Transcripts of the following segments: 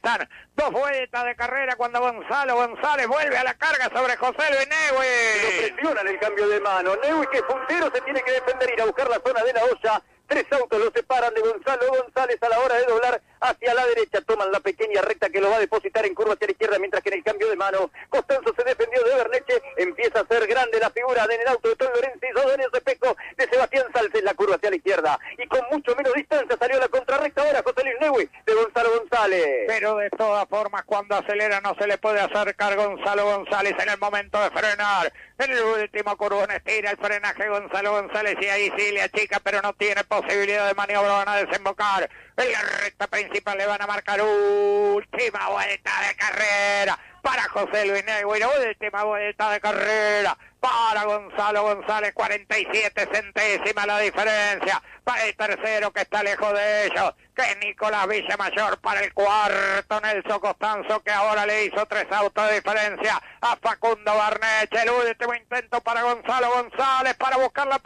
faltan 2 vueltas de carrera cuando Gonzalo González vuelve a la carga sobre José Luis Neuwi. Lo presionan el cambio de mano. Neuwi, que es puntero, se tiene que defender, ir a buscar la zona de la olla. 3 autos lo separan de Gonzalo González a la hora de doblar hacia la derecha. Toman la pequeña recta que lo va a depositar en curva hacia la izquierda, mientras que en el cambio de mano Costanzo se defendió de Berneche. Empieza a ser grande la figura en el auto de Tom Lorenzi. Daniel Repeco de Sebastián Salce en la curva hacia la izquierda. Y con mucho menos distancia salió la contrarrecta ahora José Luis Neuwi de Gonzalo González. Pero de todas formas, cuando acelera no se le puede acercar Gonzalo González en el momento de frenar. En el último curvón estira el frenaje Gonzalo González y ahí sí le achica, pero no tiene posibilidad de maniobra, van a desembocar. En la recta principal le van a marcar última vuelta de carrera para José Luis Neuwi, la última vuelta de carrera para Gonzalo González, 47 centésimas la diferencia para el tercero que está lejos de ellos, que es Nicolás Villamayor, para el cuarto Nelson Costanzo, que ahora le hizo 3 autos de diferencia a Facundo Barneche. El último intento para Gonzalo González para buscar la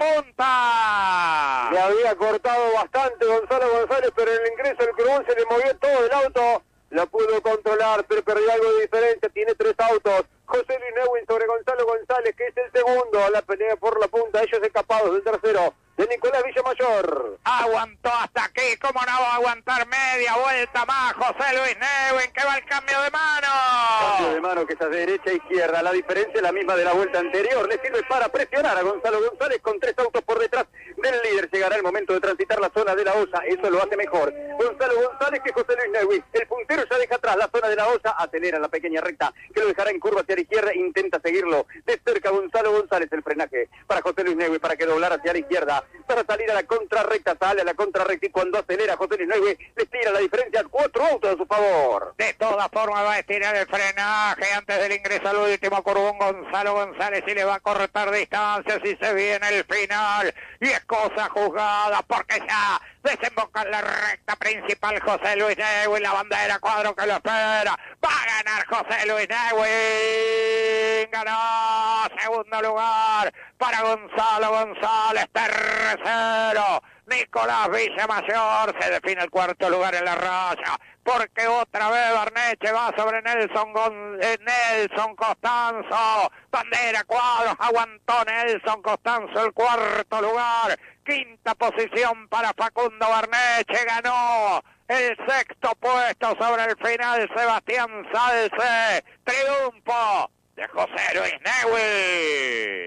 punta. Le había cortado bastante Gonzalo González, pero en el ingreso del curvón se le movió todo el auto. Lo pudo controlar, pero perdió algo de diferencia. Tiene 3 autos. José Luis Neuwi sobre Gonzalo González, que es el segundo. La pelea por la punta, ellos escapados del tercero de Nicolás Villamayor. Aguantó hasta aquí, ¿cómo no va a aguantar media vuelta más José Luis Neuwi, que va el cambio de mano? Cambio de mano que es de derecha a izquierda, la diferencia es la misma de la vuelta anterior. Le sirve para presionar a Gonzalo González con 3 autos por detrás del líder. Llegará el momento de transitar la zona de la olla, eso lo hace mejor Gonzalo González que José Luis Neuwi. El puntero ya deja atrás la zona de la olla, acelera la pequeña recta que lo dejará en curva hacia la izquierda, intenta seguirlo de cerca Gonzalo González. El frenaje para José Luis Neuwi para que doblar hacia la izquierda, para salir a la contrarrecta, sale a la contrarrecta y cuando acelera José Luis Neuwi le tira la diferencia, 4 autos a su favor. De todas formas va a estirar el frenaje antes del ingreso al último curvón Gonzalo González y le va a cortar distancias y se viene el final y es cosa juzgada porque ya desemboca en la recta principal José Luis Neuwi, la bandera cuadro que lo espera, va a ganar José Luis Neuwi, ganó, segundo lugar para Gonzalo González, tercero Nicolás Villamayor, se define el cuarto lugar en la raya, porque otra vez Barneche va sobre Nelson Costanzo, bandera cuadros, aguantó Nelson Costanzo el cuarto lugar, quinta posición para Facundo Barneche, ganó el sexto puesto sobre el final Sebastián Salce, triunfo de José Luis Neuwi.